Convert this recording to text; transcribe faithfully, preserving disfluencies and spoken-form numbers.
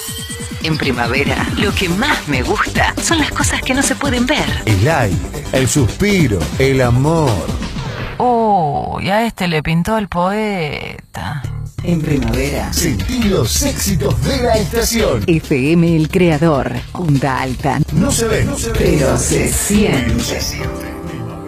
En primavera, lo que más me gusta son las cosas que no se pueden ver. El aire, el suspiro, el amor. Oh, y a este le pintó el poeta. En primavera, Sentí los éxitos de la estación. F M El Creador, Punta Alta. No se ve, no se ve. Pero se siente. Se siente.